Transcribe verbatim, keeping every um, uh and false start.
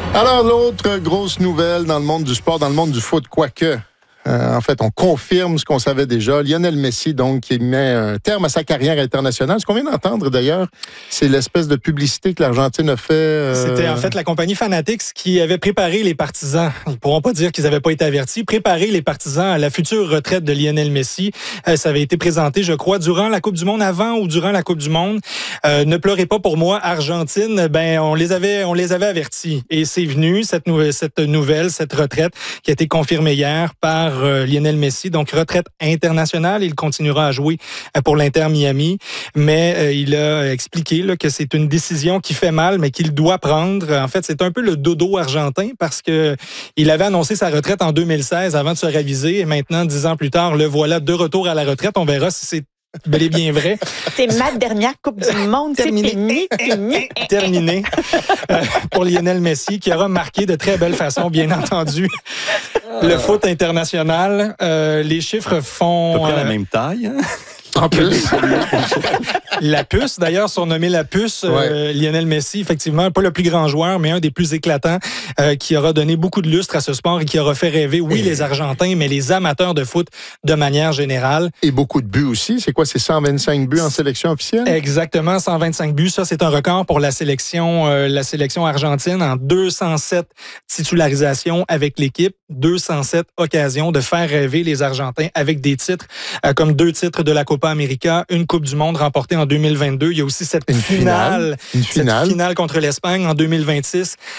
Alors, l'autre grosse nouvelle dans le monde du sport, dans le monde du foot, quoique, euh, en fait, on confirme ce qu'on savait déjà. Lionel Messi, donc, qui met un terme à sa carrière internationale. Ce qu'on vient d'entendre, d'ailleurs, c'est l'espèce de publicité que l'Argentine a fait. Euh... C'était en fait la compagnie Fanatics qui avait préparé les partisans. Ils ne pourront pas dire qu'ils n'avaient pas été avertis. Préparer les partisans à la future retraite de Lionel Messi. Euh, ça avait été présenté, je crois, durant la Coupe du Monde, avant ou durant la Coupe du Monde. Euh, ne pleurez pas pour moi, Argentine. Ben, on les avait, on les avait avertis. Et c'est venu, cette nouvelle, cette nouvelle, cette retraite qui a été confirmée hier par euh, Lionel Messi. Donc, retraite internationale. Il continuera à jouer euh, pour l'Inter Miami. Mais euh, il a expliqué là, que c'est une décision qui fait mal, mais qu'il doit prendre. En fait, c'est un peu le dodo argentin parce que il avait annoncé sa retraite en deux mille seize avant de se raviser. Et maintenant, dix ans plus tard, le voilà de retour à la retraite. On verra si c'est bel et bien vrai. C'est ma dernière Coupe du Monde. Terminé. C'est fini, fini. Terminé euh, pour Lionel Messi, qui aura marqué de très belle façon, bien entendu, le foot international. Euh, les chiffres font... À peu près euh, la même taille, hein? En plus. La puce, d'ailleurs, surnommé la puce, ouais. euh, Lionel Messi, effectivement, pas le plus grand joueur, mais un des plus éclatants, euh, qui aura donné beaucoup de lustre à ce sport et qui aura fait rêver, oui, et... les Argentins, mais les amateurs de foot de manière générale. Et beaucoup de buts aussi. C'est quoi, c'est cent vingt-cinq buts en sélection officielle? Exactement, cent vingt-cinq buts. Ça, c'est un record pour la sélection, euh, la sélection argentine en deux cent sept titularisations avec l'équipe, deux cent sept occasions de faire rêver les Argentins avec des titres, euh, comme deux titres de la Copa América, une Coupe du Monde remportée en deux mille vingt-deux. Il y a aussi cette une finale, finale, une finale. cette finale contre l'Espagne en deux mille vingt-six.